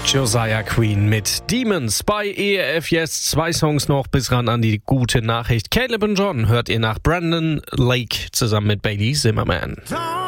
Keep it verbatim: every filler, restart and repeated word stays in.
Josiah Queen mit Demons bei E R F Yes. Zwei Songs noch bis ran an die gute Nachricht. Caleb und John hört ihr nach Brandon Lake zusammen mit Bailey Zimmerman.